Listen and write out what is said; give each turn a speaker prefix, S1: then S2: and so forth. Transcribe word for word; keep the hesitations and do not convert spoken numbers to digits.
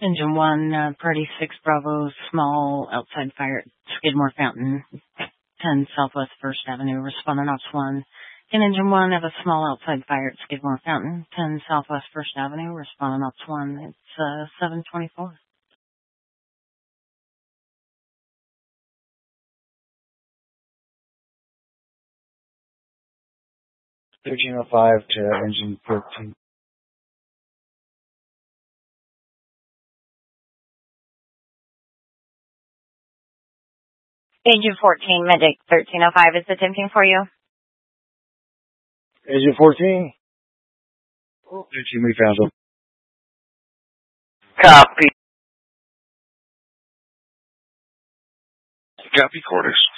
S1: Engine one, uh, Party six Bravo, small outside fire at Skidmore Fountain, ten Southwest First Avenue, responding ops one. In Engine one, have a small outside fire at Skidmore Fountain, ten Southwest First Avenue, responding ops one. It's, uh, seven twenty-four.
S2: thirteen oh five to engine fourteen.
S3: Engine fourteen, Medic thirteen oh five is attempting for you.
S2: Engine fourteen? thirteen, we found them.
S4: Copy. Copy quarters.